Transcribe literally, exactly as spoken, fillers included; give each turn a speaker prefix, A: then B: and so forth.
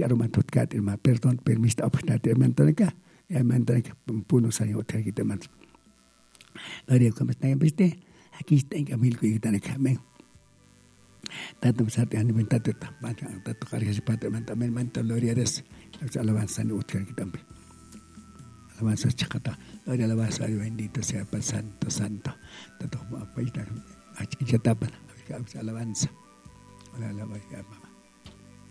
A: aroma totkat irma perdón permista opnat irmantonika ya mantonika puno sanyo otakita man gloria como está en viste aquí está en camil que está en camino tanto besarte a nivel tanto tanto carga si parte man también man gloria des alabanza ni otakita también alabanza chakata gloria alabanza bendito sea el santo santo tanto apa ita achita tapan alabanza la alabanza